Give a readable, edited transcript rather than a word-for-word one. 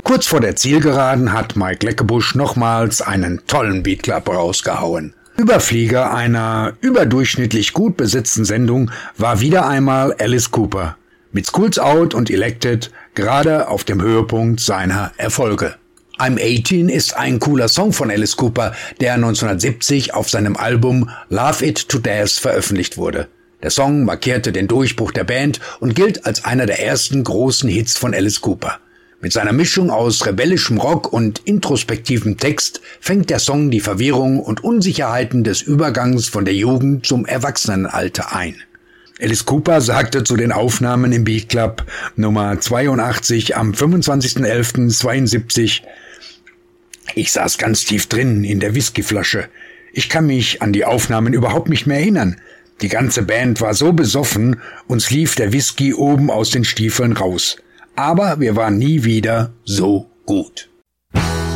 Kurz vor der Zielgeraden hat Mike Leckebusch nochmals einen tollen Beatklapper rausgehauen. Überflieger einer überdurchschnittlich gut besetzten Sendung war wieder einmal Alice Cooper mit Schools Out und Elected gerade auf dem Höhepunkt seiner Erfolge. I'm 18 ist ein cooler Song von Alice Cooper, der 1970 auf seinem Album Love It to Death veröffentlicht wurde. Der Song markierte den Durchbruch der Band und gilt als einer der ersten großen Hits von Alice Cooper. Mit seiner Mischung aus rebellischem Rock und introspektivem Text fängt der Song die Verwirrung und Unsicherheiten des Übergangs von der Jugend zum Erwachsenenalter ein. Alice Cooper sagte zu den Aufnahmen im Beat Club Nummer 82 am 25.11.72: Ich saß ganz tief drin in der Whiskyflasche. Ich kann mich an die Aufnahmen überhaupt nicht mehr erinnern. Die ganze Band war so besoffen, uns lief der Whisky oben aus den Stiefeln raus. Aber wir waren nie wieder so gut.